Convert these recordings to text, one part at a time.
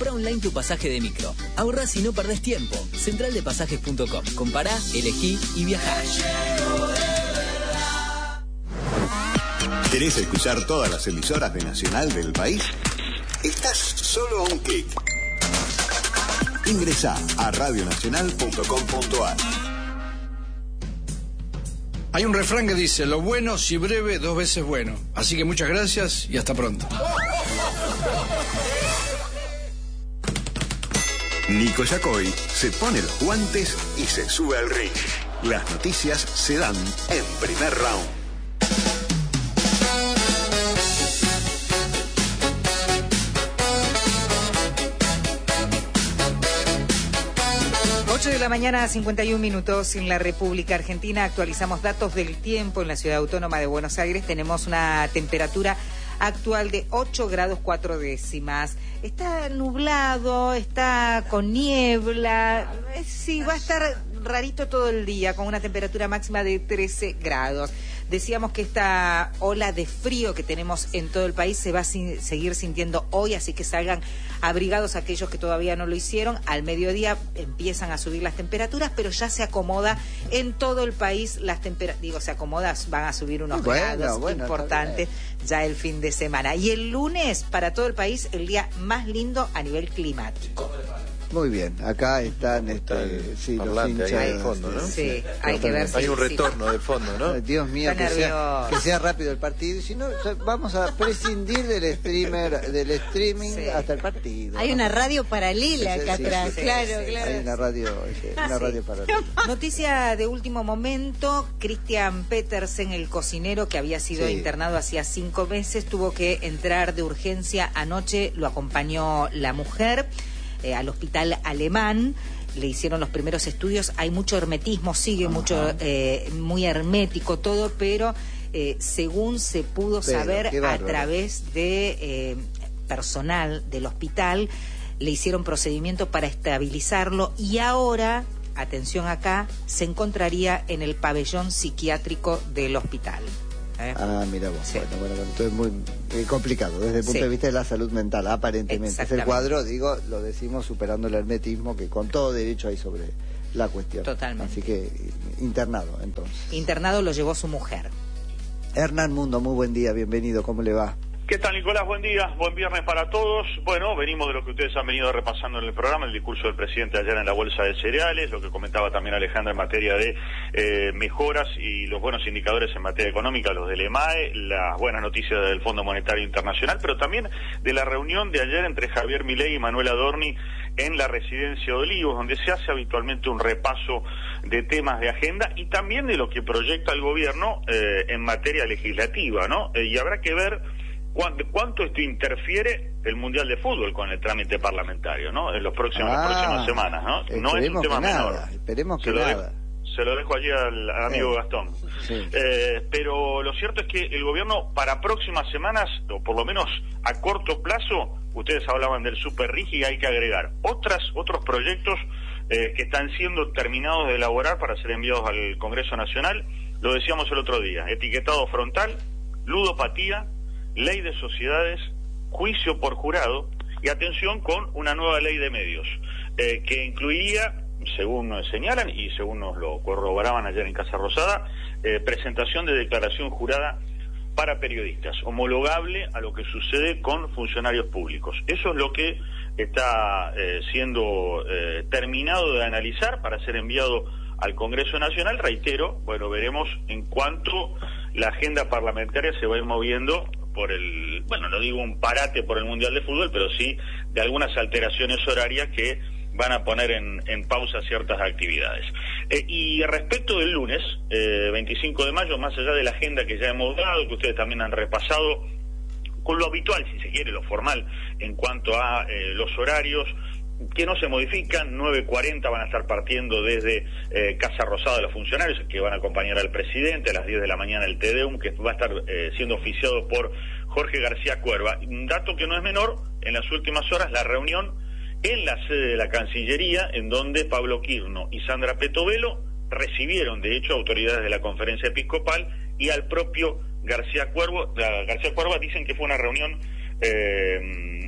Comprá online tu pasaje de micro. Ahorrás y no perdés tiempo. Centraldepasajes.com. Compará, elegí y viajá. ¿Querés escuchar todas las emisoras de Nacional del país? Estás solo a un clic. Ingresá a radionacional.com.ar. Hay un refrán que dice: lo bueno, si breve, 2 veces bueno. Así que muchas gracias y hasta pronto. Nico Yacoy se pone los guantes y se sube al ring. Las noticias se dan en primer round. De la mañana, 51 minutos en la República Argentina. Actualizamos datos del tiempo en la Ciudad Autónoma de Buenos Aires. Tenemos una temperatura actual de 8 grados 4 décimas. Está nublado, está con niebla. Sí, va a estar rarito todo el día, con una temperatura máxima de 13 grados. Decíamos que esta ola de frío que tenemos en todo el país se va a seguir sintiendo hoy, así que salgan abrigados aquellos que todavía no lo hicieron. Al mediodía empiezan a subir las temperaturas, pero ya se acomoda en todo el país las temperaturas. Se acomoda, van a subir unos grados importantes ya el fin de semana. Y el lunes, para todo el país, el día más lindo a nivel climático. Muy bien, acá están los hinchas ahí al fondo, ¿no? Sí, hay que ver si... Hay un retorno de fondo, ¿no? Dios mío, que sea rápido el partido. Y si no, vamos a prescindir del streaming hasta el partido. Hay una radio paralela acá atrás, claro. Hay una radio paralela. Noticia de último momento: Christian Petersen, el cocinero que había sido internado hacía 5 meses, tuvo que entrar de urgencia anoche. Lo acompañó la mujer al hospital alemán. Le hicieron los primeros estudios. Hay mucho hermetismo, sigue mucho, muy hermético todo, pero según se pudo saber a través de personal del hospital, le hicieron procedimiento para estabilizarlo y ahora, atención acá, se encontraría en el pabellón psiquiátrico del hospital. Mira vos, bueno, entonces es muy complicado desde el punto de vista de la salud mental, aparentemente. Es el cuadro, lo decimos superando el hermetismo que con todo derecho hay sobre la cuestión. Totalmente. Así que internado, entonces. Internado lo llevó su mujer. Hernán Mundo, muy buen día, bienvenido, ¿cómo le va? ¿Qué tal, Nicolás? Buen día, buen viernes para todos. Bueno, venimos de lo que ustedes han venido repasando en el programa, el discurso del presidente ayer en la Bolsa de Cereales, lo que comentaba también Alejandra en materia de mejoras y los buenos indicadores en materia económica, los del EMAE, las buenas noticias del Fondo Monetario Internacional, pero también de la reunión de ayer entre Javier Milei y Manuel Adorni en la residencia de Olivos, donde se hace habitualmente un repaso de temas de agenda y también de lo que proyecta el gobierno en materia legislativa, ¿no? Y habrá que ver ¿cuánto esto interfiere el Mundial de Fútbol con el trámite parlamentario, ¿no? En las próximas semanas, ¿no? No es un tema menor. Esperemos que nada. Se lo dejo allí al amigo Gastón. Sí. Pero lo cierto es que el gobierno para próximas semanas, o por lo menos a corto plazo, ustedes hablaban del Super RIGI y hay que agregar otros proyectos que están siendo terminados de elaborar para ser enviados al Congreso Nacional. Lo decíamos el otro día: etiquetado frontal, ludopatía, ley de sociedades, juicio por jurado y atención con una nueva ley de medios que incluiría, según nos señalan y según nos lo corroboraban ayer en Casa Rosada, presentación de declaración jurada para periodistas, homologable a lo que sucede con funcionarios públicos. Eso es lo que está siendo terminado de analizar para ser enviado al Congreso Nacional. Reitero, bueno, veremos en cuánto la agenda parlamentaria se va a ir moviendo por no digo un parate por el Mundial de Fútbol, pero sí de algunas alteraciones horarias que van a poner en pausa ciertas actividades. Y respecto del lunes, 25 de mayo, más allá de la agenda que ya hemos dado, que ustedes también han repasado, con lo habitual, si se quiere, lo formal, en cuanto a los horarios, que no se modifican. 9:40 van a estar partiendo desde Casa Rosada los funcionarios que van a acompañar al presidente, a las 10 de la mañana el Te Deum, que va a estar siendo oficiado por Jorge García Cuerva. Un dato que no es menor, en las últimas horas la reunión en la sede de la Cancillería, en donde Pablo Quirno y Sandra Petovelo recibieron, de hecho, autoridades de la Conferencia Episcopal y al propio García Cuerva. Dicen que fue una reunión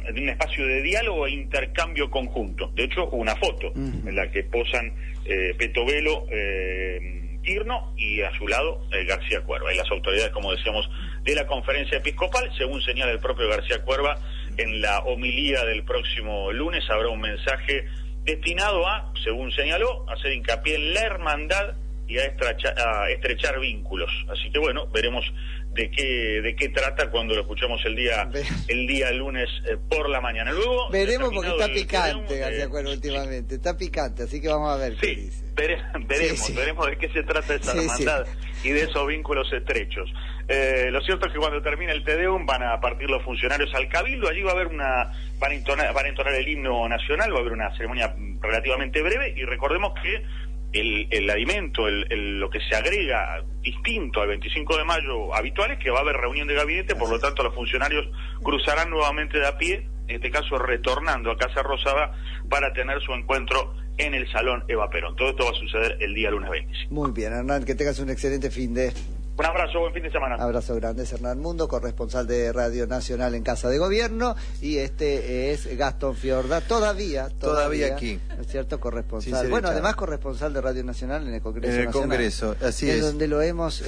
un espacio de diálogo e intercambio conjunto. De hecho, una foto en la que posan Petovelo, Tirno y a su lado García Cuerva. Y las autoridades, como decíamos, de la conferencia episcopal, según señala el propio García Cuerva, en la homilía del próximo lunes habrá un mensaje destinado a, según señaló, hacer hincapié en la hermandad y a estrechar vínculos. Así que bueno, veremos de qué trata cuando lo escuchamos el día lunes por la mañana. Luego veremos, porque está picante García Cuerva últimamente, está picante, así que vamos a ver qué dice. Veremos de qué se trata esa hermandad y de esos vínculos estrechos. Lo cierto es que cuando termine el Te Deum van a partir los funcionarios al Cabildo. Allí va a haber van a entonar el himno nacional, va a haber una ceremonia relativamente breve, y recordemos que el alimento, lo que se agrega distinto al 25 de mayo habitual es que va a haber reunión de gabinete, por lo tanto los funcionarios cruzarán nuevamente de a pie, en este caso retornando a Casa Rosada para tener su encuentro en el Salón Eva Perón. Todo esto va a suceder el día lunes 25. Muy bien, Hernán, que tengas un excelente fin de... Un abrazo, buen fin de semana. Abrazo grande, es Hernán Mundo, corresponsal de Radio Nacional en Casa de Gobierno, y este es Gastón Fiorda, todavía aquí, ¿no es cierto? Corresponsal, bueno, además corresponsal de Radio Nacional en el Congreso Nacional. En el Congreso, así es. Donde lo hemos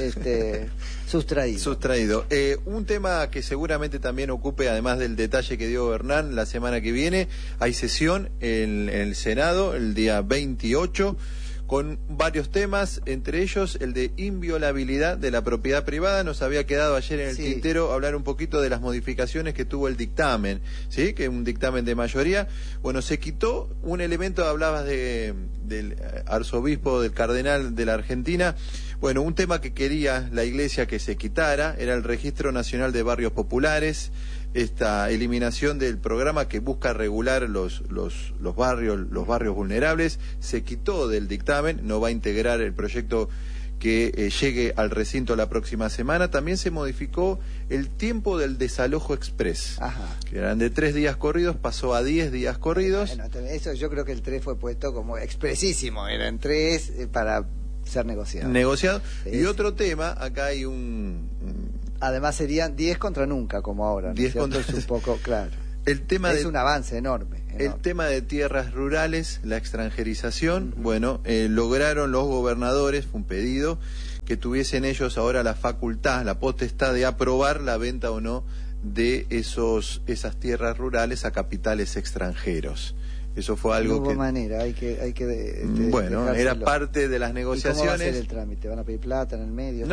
sustraído. Un tema que seguramente también ocupe, además del detalle que dio Hernán, la semana que viene hay sesión en el Senado el día 28, con varios temas, entre ellos el de inviolabilidad de la propiedad privada. Nos había quedado ayer en el tintero hablar un poquito de las modificaciones que tuvo el dictamen, ¿sí? Que es un dictamen de mayoría. Bueno, se quitó un elemento, hablabas del arzobispo, del cardenal de la Argentina. Bueno, un tema que quería la Iglesia que se quitara era el Registro Nacional de Barrios Populares, esta eliminación del programa que busca regular los barrios vulnerables. Se quitó del dictamen, no va a integrar el proyecto que llegue al recinto la próxima semana. También se modificó el tiempo del desalojo express, que eran de 3 días corridos, pasó a 10 días corridos. Bueno, eso yo creo que el 3 fue puesto como expresísimo, eran 3 para ser negociado. Y otro tema, acá hay además serían 10 contra nunca, como ahora, ¿no? 10 contra... Es un poco claro. Un avance enorme. El tema de tierras rurales, la extranjerización, bueno, lograron los gobernadores, fue un pedido, que tuviesen ellos ahora la facultad, la potestad de aprobar la venta o no de esas tierras rurales a capitales extranjeros. Eso fue algo que... manera, hay que bueno, era parte de las negociaciones. ¿Y cómo va a ser el trámite? ¿Van a pedir plata en el medio?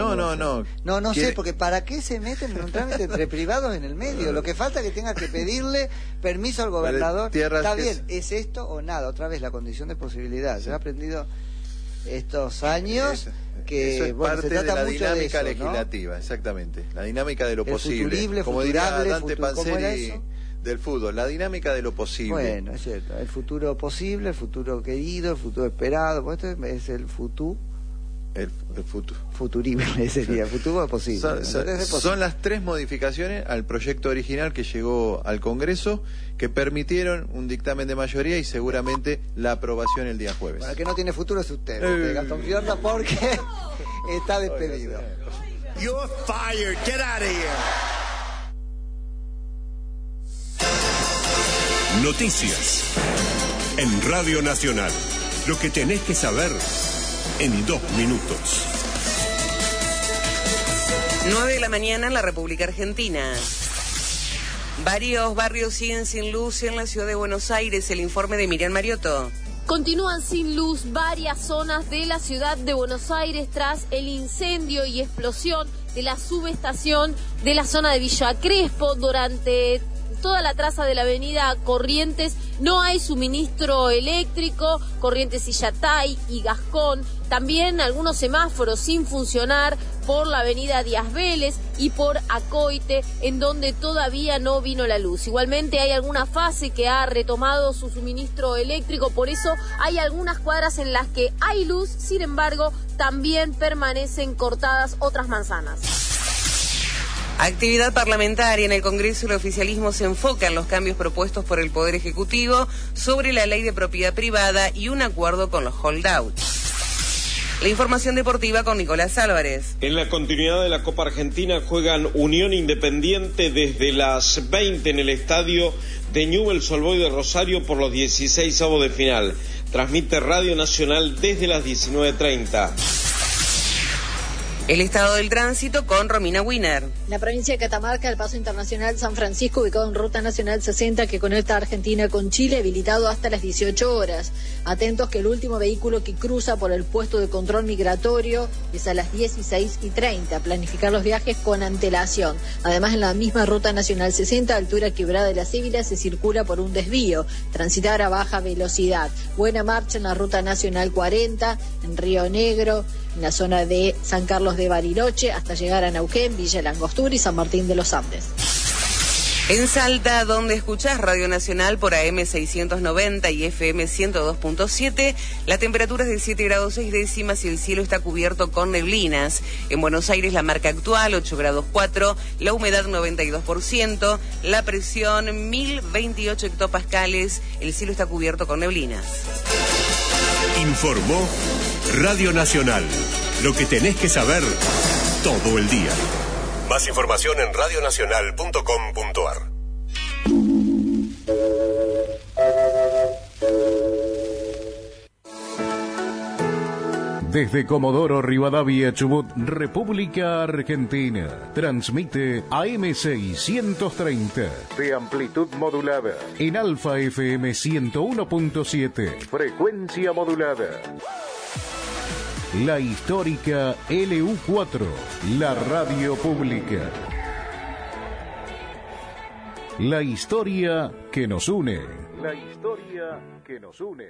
No sé, porque ¿para qué se meten en un trámite entre privados en el medio? Lo que falta es que tenga que pedirle permiso al gobernador. Está bien, ¿es esto o nada? Otra vez, la condición de posibilidad. Yo he aprendido estos años que eso es parte de la dinámica legislativa, ¿no? Exactamente, la dinámica de lo posible. Como diría Dante Panzeri del fútbol, la dinámica de lo posible. Bueno, es cierto, el futuro posible, el futuro querido, el futuro esperado, pues esto es el futuro. El futurible sería, futuro posible. Son las 3 modificaciones al proyecto original que llegó al Congreso, que permitieron un dictamen de mayoría y seguramente la aprobación el día jueves. Bueno, el que no tiene futuro es usted, Gastón Fiorda, porque está despedido. You're fired, get out of here. Noticias en Radio Nacional. Lo que tenés que saber en 2 minutos. 9 de la mañana en la República Argentina. Varios barrios siguen sin luz en la ciudad de Buenos Aires. El informe de Miriam Mariotto. Continúan sin luz varias zonas de la ciudad de Buenos Aires tras el incendio y explosión de la subestación de la zona de Villa Crespo. Durante toda la traza de la avenida Corrientes no hay suministro eléctrico, Corrientes y Yatay y Gascón. También algunos semáforos sin funcionar por la avenida Díaz Vélez y por Acoite, en donde todavía no vino la luz. Igualmente hay alguna fase que ha retomado su suministro eléctrico, por eso hay algunas cuadras en las que hay luz, sin embargo, también permanecen cortadas otras manzanas. Actividad parlamentaria en el Congreso. El oficialismo se enfoca en los cambios propuestos por el Poder Ejecutivo sobre la ley de propiedad privada y un acuerdo con los holdouts. La información deportiva con Nicolás Álvarez. En la continuidad de la Copa Argentina juegan Unión Independiente desde las 20 en el estadio de Newell's Old Boys de Rosario por los 16avos de final. Transmite Radio Nacional desde las 19:30. El estado del tránsito con Romina Wiener. La provincia de Catamarca, el paso internacional San Francisco, ubicado en Ruta Nacional 60 que conecta a Argentina con Chile, habilitado hasta las 18 horas. Atentos que el último vehículo que cruza por el puesto de control migratorio es a las 16:30. Planificar los viajes con antelación. Además, en la misma Ruta Nacional 60, altura Quebrada de la Cívila, se circula por un desvío. Transitar a baja velocidad. Buena marcha en la Ruta Nacional 40, en Río Negro, en la zona de San Carlos de Bariloche, hasta llegar a Neuquén, Villa Langostura y San Martín de los Andes. En Salta, donde escuchás Radio Nacional por AM 690 y FM 102.7, la temperatura es de 7 grados 6 décimas y el cielo está cubierto con neblinas. En Buenos Aires la marca actual 8 grados 4, la humedad 92%, la presión 1028 hectopascales, el cielo está cubierto con neblinas. Informó Radio Nacional. Lo que tenés que saber todo el día. Más información en radionacional.com.ar. Desde Comodoro Rivadavia, Chubut, República Argentina, transmite AM 630 de amplitud modulada en Alfa FM 101.7, frecuencia modulada. La histórica LU4, la radio pública. La historia que nos une. La historia que nos une.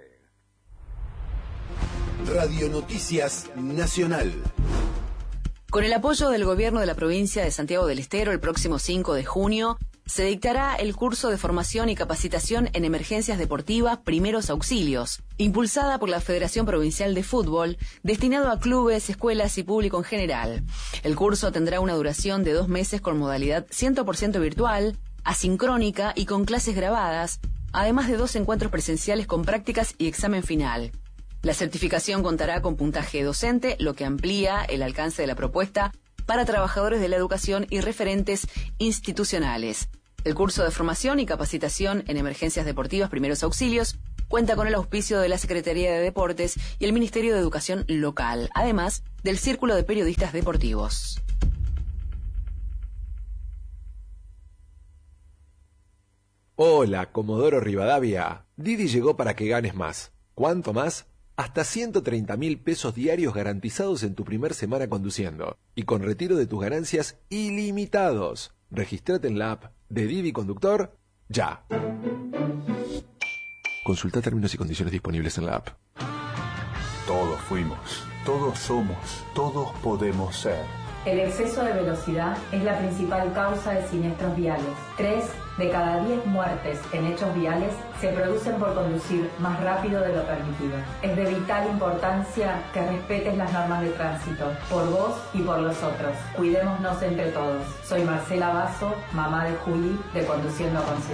Radio Noticias Nacional. Con el apoyo del gobierno de la provincia de Santiago del Estero, el próximo 5 de junio se dictará el curso de formación y capacitación en emergencias deportivas Primeros Auxilios, impulsada por la Federación Provincial de Fútbol, destinado a clubes, escuelas y público en general. El curso tendrá una duración de 2 meses con modalidad 100% virtual, asincrónica y con clases grabadas, además de 2 encuentros presenciales con prácticas y examen final. La certificación contará con puntaje docente, lo que amplía el alcance de la propuesta para trabajadores de la educación y referentes institucionales. El curso de formación y capacitación en emergencias deportivas Primeros Auxilios cuenta con el auspicio de la Secretaría de Deportes y el Ministerio de Educación local, además del Círculo de Periodistas Deportivos. Hola, Comodoro Rivadavia. Didi llegó para que ganes más. ¿Cuánto más? Hasta 130.000 pesos diarios garantizados en tu primer semana conduciendo y con retiro de tus ganancias ilimitados. Regístrate en la app de Didi Conductor ya. Consulta términos y condiciones disponibles en la app. Todos fuimos, todos somos, todos podemos ser. El exceso de velocidad es la principal causa de siniestros viales. 3 de cada 10 muertes en hechos viales se producen por conducir más rápido de lo permitido. Es de vital importancia que respetes las normas de tránsito, por vos y por los otros. Cuidémonos entre todos. Soy Marcela Basso, mamá de Juli, de Conduciendo a Conciencia.